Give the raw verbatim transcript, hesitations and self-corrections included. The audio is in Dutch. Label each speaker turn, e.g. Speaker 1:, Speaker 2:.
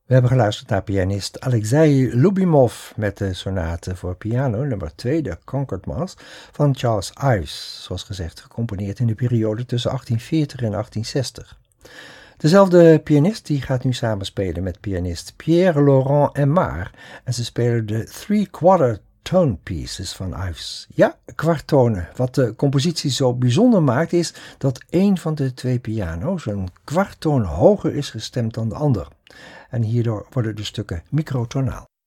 Speaker 1: We hebben geluisterd naar pianist Alexei Lubimov met de sonate voor piano nummer twee, de Concord Mass, van Charles Ives, zoals gezegd gecomponeerd in de periode tussen achttien veertig en achttien zestig. Dezelfde pianist die gaat nu samenspelen met pianist Pierre-Laurent Aimard en ze spelen de Three-Quarter Tone Pieces van Ives. Ja, kwarttonen. Wat de compositie zo bijzonder maakt is dat één van de twee piano's een kwarttoon hoger is gestemd dan de ander. En hierdoor worden de stukken microtonaal.